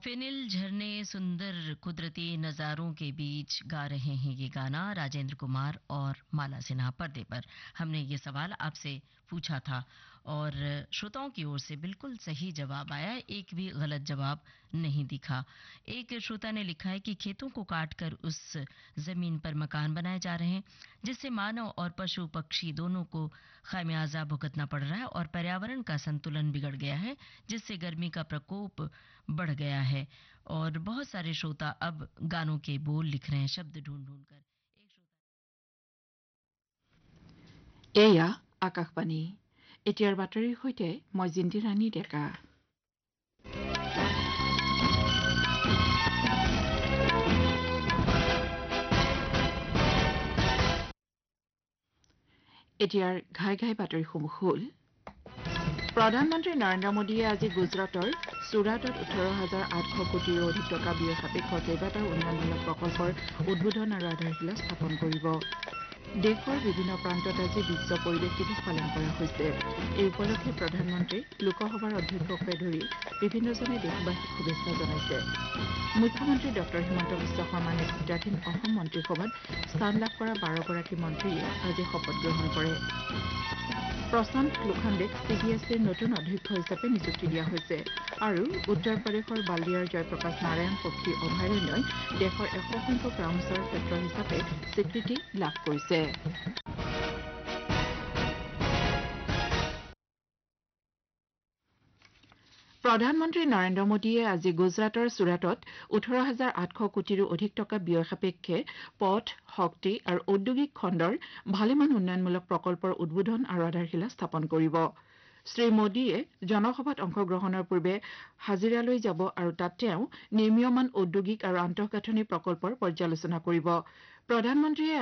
Phenyl झरने सुंदर कुदरती नज़ारों के बीच गा रहे हैं ये गाना राजेंद्र कुमार और माला सिन्हा। पर्दे पर हमने ये सवाल आपसे पूछा था और श्रोताओं की ओर से बिल्कुल सही जवाब आया, एक भी गलत जवाब नहीं दिखा। एक श्रोता ने लिखा है कि खेतों को काटकर उस जमीन पर मकान बनाए जा रहे हैं जिससे मानव और पशु पक्षी दोनों को खामियाजा भुगतना पड़ रहा है और पर्यावरण का संतुलन बिगड़ गया है जिससे गर्मी का प्रकोप बढ़ गया है। और बहुत सारे श्रोता अब गानों के बोल लिख रहे हैं शब्द ढूंढ ढूंढ कर। एक श्रोता এয়া আকাশবাণী এতিয়াৰ বাতৰিৰ সৈতে মই জিন্তি ৰাণী ডেকা এতিয়াৰ ঘাই বাতৰিসমূহ হ'ল প্ৰধানমন্ত্ৰী নৰেন্দ্ৰ মোদীয়ে আজি গুজৰাটৰ ছুৰাটত 18,800 কোটিৰো অধিক টকা ব্যয় সাপেক্ষ কেইবাটাও উন্নয়নমূলক প্ৰকল্পৰ উদ্বোধন আৰু আধাৰশিলা স্থাপন কৰিব। দেশৰ বিভিন্ন প্ৰান্তত আজি বিশ্ব পৰিৱেশ দিৱস পালন কৰা হৈছে। এই উপলক্ষে প্ৰধানমন্ত্ৰী লোকসভাৰ অধ্যক্ষকে ধৰি বিভিন্নজনে দেশবাসীক শুভেচ্ছা জনাইছে। মুখ্যমন্ত্ৰী ডক্টৰ হিমন্ত বিশ্ব শৰ্মা নেতৃত্বাধীন অসম মন্ত্ৰীসভাত স্থান লাভ কৰা 12গৰাকী মন্ত্ৰীয়ে আজি শপত গ্ৰহণ কৰে। প্ৰশান্ত লোখাণ্ডেক চিবিএছইৰ নতুন অধ্যক্ষ হিচাপে নিযুক্তি দিয়া হৈছে আৰু উত্তৰ প্ৰদেশৰ বাল্ডিয়াৰ জয়প্ৰকাশ নাৰায়ণ পক্ষী অভয়াৰণ্যই দেশৰ 100 সংখ্যক ৰামছৰ ক্ষেত্ৰ হিচাপে স্বীকৃতি লাভ কৰিছে। প্ৰধানমন্ত্ৰী নৰেন্দ্ৰ মোদীয়ে আজি গুজৰাটৰ ছুৰাটত 18,800 কোটিৰো অধিক টকা ব্যয় সাপেক্ষে পথ, শক্তি আৰু ঔদ্যোগিক খণ্ডৰ ভালেমান উন্নয়নমূলক প্ৰকল্পৰ উদ্বোধন আৰু আধাৰশিলা স্থাপন কৰিব। শ্ৰীমোদীয়ে জনসভাত অংশগ্ৰহণৰ পূৰ্বে হাজিৰালৈ যাব আৰু তাত তেওঁ নিৰ্মীয়মান ঔদ্যোগিক আৰু আন্তঃগাঁথনি প্ৰকল্পৰ পৰ্যালোচনা কৰিব। প্ৰধানমন্ত্ৰীয়ে